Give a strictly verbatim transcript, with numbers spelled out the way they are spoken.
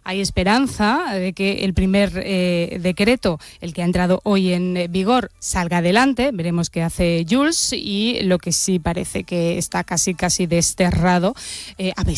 hay esperanza de que el primer eh, decreto, el que ha entrado hoy en vigor, salga adelante. Veremos qué hace Jules, y lo que sí parece que está casi casi desterrado, eh, a